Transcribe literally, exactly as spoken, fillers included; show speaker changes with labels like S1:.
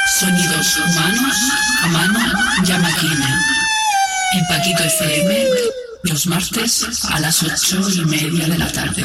S1: Sonidos humanos a mano y a máquina. En Paquito F M, los martes a las ocho y media de la tarde.